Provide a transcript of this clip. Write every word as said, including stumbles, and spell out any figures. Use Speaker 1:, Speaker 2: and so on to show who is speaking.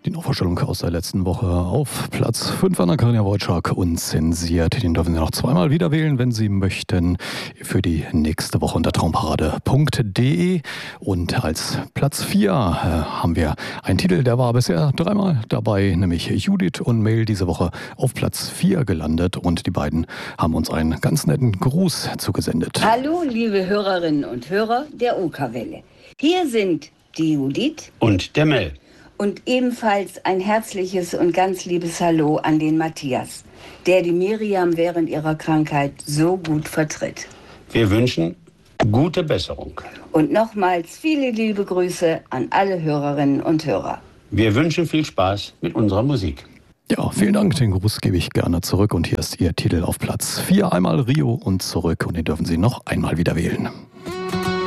Speaker 1: Die Nachvorstellung aus der letzten Woche auf Platz fünf an der Carina Wojcik, unzensiert. Den dürfen Sie noch zweimal wieder wählen, wenn Sie möchten, für die nächste Woche unter traumparade punkt de. Und als Platz vier äh, haben wir einen Titel, der war bisher dreimal dabei, nämlich Judith und Mail, diese Woche auf Platz vier gelandet. Und die beiden haben uns einen ganz netten Gruß zugesendet.
Speaker 2: Hallo, liebe Hörerinnen und Hörer der Okerwelle. Hier sind die Judith
Speaker 3: und der Mel.
Speaker 2: Und ebenfalls ein herzliches und ganz liebes Hallo an den Matthias, der die Miriam während ihrer Krankheit so gut vertritt.
Speaker 3: Wir wünschen gute Besserung.
Speaker 2: Und nochmals viele liebe Grüße an alle Hörerinnen und Hörer.
Speaker 3: Wir wünschen viel Spaß mit unserer Musik.
Speaker 1: Ja, vielen Dank, den Gruß gebe ich gerne zurück. Und hier ist Ihr Titel auf Platz vier, einmal Rio und zurück. Und den dürfen Sie noch einmal wieder wählen.